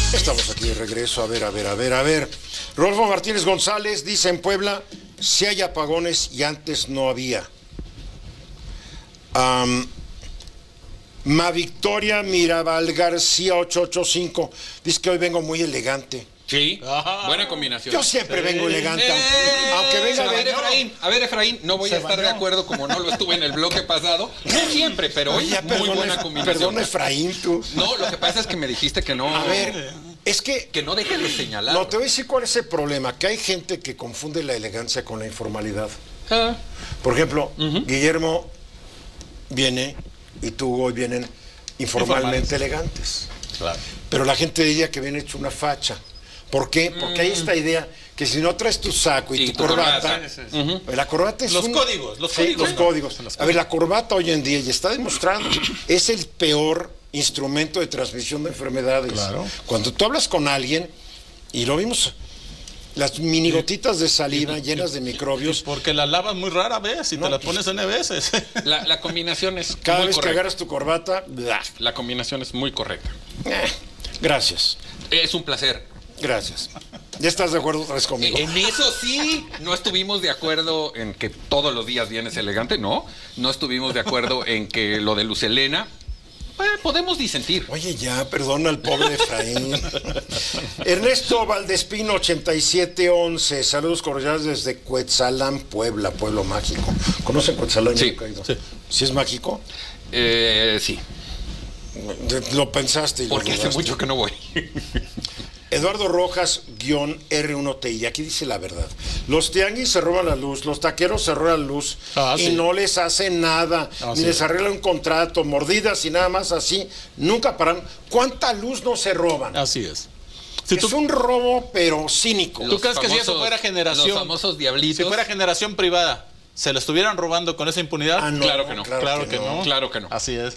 Estamos aquí de regreso. A ver. Rodolfo Martínez González dice: en Puebla sí hay apagones y antes no había. Ma Victoria Mirabal García 885 dice que hoy vengo muy elegante. Sí, buena combinación. Yo siempre vengo elegante, aunque venga a ver, Efraín, no voy a estar de acuerdo como no lo estuve en el bloque pasado. No siempre, pero hoy muy buena combinación. Perdón, Efraín, tú. No, lo que pasa es que me dijiste que no. A ver, es que no dejes de señalar. No, te voy a decir cuál es el problema, que hay gente que confunde la elegancia con la informalidad. Por ejemplo, Guillermo viene y tú hoy vienen informalmente elegantes. Claro. Pero la gente diría que viene hecho una facha. ¿Por qué? Porque hay esta idea que si no traes tu saco y tu corbata, la corbata es los códigos. Los códigos. A ver, la corbata hoy en día, y está demostrando, es el peor instrumento de transmisión de enfermedades. Claro. Cuando tú hablas con alguien, y lo vimos, las mini gotitas de saliva llenas de microbios. Porque la lavas muy rara vez y te la pones N veces. La combinación es cada muy vez correcta. que agarras tu corbata, la combinación es muy correcta. Gracias. Es un placer. Gracias. ¿Ya estás de acuerdo otra vez conmigo? En eso sí, no estuvimos de acuerdo en que todos los días vienes elegante, no. No estuvimos de acuerdo en que lo de Luz Helena. Podemos disentir. Oye, ya, perdona al pobre Efraín. Ernesto Valdespino, 8711. Saludos cordiales desde Cuetzalan, Puebla, pueblo mágico. ¿Conocen Cuetzalan? Sí. ¿Sí es mágico? Sí. Lo pensaste y lo porque hace mucho que no voy. Eduardo Rojas, -R1TI, aquí dice la verdad. Los tianguis se roban la luz, los taqueros se roban la luz y no les hacen nada, ni les arreglan un contrato, mordidas y nada más así, nunca paran. ¿Cuánta luz no se roban? Así es. Es un robo, pero cínico. ¿Tú crees que si eso fuera generación? Los famosos diablitos. Si fuera generación privada, ¿se lo estuvieran robando con esa impunidad? No, claro que no. Claro que no. Así es.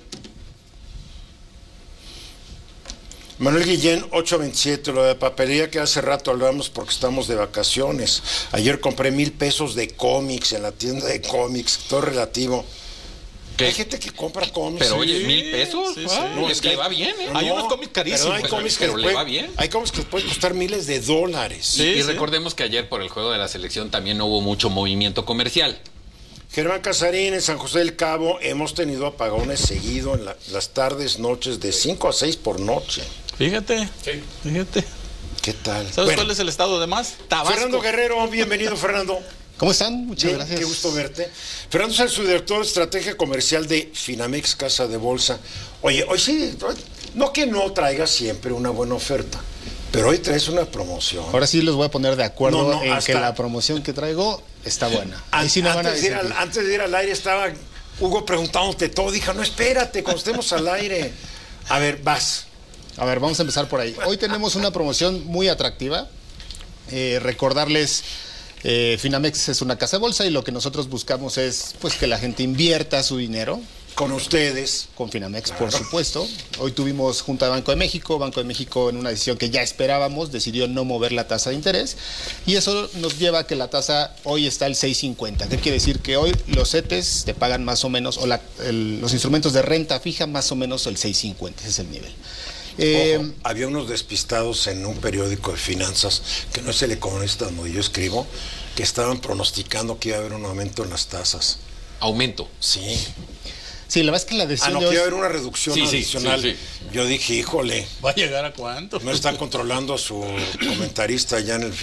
Manuel Guillén, 827, lo de papelería que hace rato hablamos porque estamos de vacaciones. Ayer compré 1,000 pesos de cómics en la tienda de cómics, todo relativo. ¿Qué? Hay gente que compra cómics. Pero oye, 1,000 pesos. Sí. No, es que le va bien, ¿eh? Hay unos cómics carísimos. Pero le va bien. Hay cómics que pueden costar miles de dólares. Y recordemos que ayer por el juego de la selección también no hubo mucho movimiento comercial. Germán Casarín, en San José del Cabo, hemos tenido apagones seguido en las tardes, noches, de 5 a 6 por noche. Fíjate. ¿Qué tal? ¿Sabes cuál es el estado de más? Tabasco. Fernando Guerrero, bienvenido, Fernando. ¿Cómo están? Muchas gracias. Qué gusto verte. Fernando es el subdirector de estrategia comercial de Finamex Casa de Bolsa. Oye, hoy sí, no que no traigas siempre una buena oferta, pero hoy traes una promoción. Ahora sí los voy a poner de acuerdo en que la promoción que traigo está buena. Ahí sí no van a decir. Antes de ir al aire estaba Hugo preguntándote todo. Dije, no, espérate, cuando estemos al aire. A ver, vas. A ver, vamos a empezar por ahí. Hoy tenemos una promoción muy atractiva. Recordarles, Finamex es una casa de bolsa y lo que nosotros buscamos es pues que la gente invierta su dinero. Con ustedes. Con Finamex, claro. Por supuesto. Hoy tuvimos junta de Banco de México. Banco de México, en una decisión que ya esperábamos, decidió no mover la tasa de interés. Y eso nos lleva a que la tasa hoy está al 6.50. ¿Qué quiere decir? Que hoy los CETES te pagan más o menos, o los instrumentos de renta fija más o menos el 6.50. Ese es el nivel. Ojo, había unos despistados en un periódico de finanzas, que no es El Economista donde yo escribo, que estaban pronosticando que iba a haber un aumento en las tasas. ¿Aumento? Sí. Sí, la verdad es que la decisión. Que iba a haber una reducción adicional. Sí. Yo dije, híjole. ¿Va a llegar a cuánto? No están controlando a su comentarista allá en el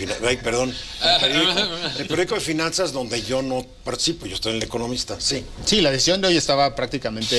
el periódico de finanzas donde yo no participo, yo estoy en El Economista, sí. Sí, la decisión de hoy estaba prácticamente